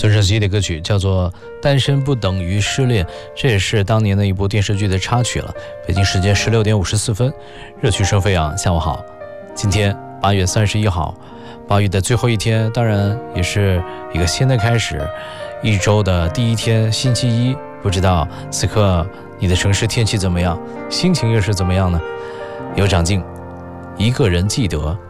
孙盛希的歌曲叫做《单身不等于失恋》，这也是当年的一部电视剧的插曲了。北京时间16点54分，热曲声飞扬。下午好，今天8月31号，8月的最后一天，当然也是一个新的开始，一周的第一天，星期一。不知道此刻你的城市天气怎么样，心情又是怎么样呢？有长进，一个人记得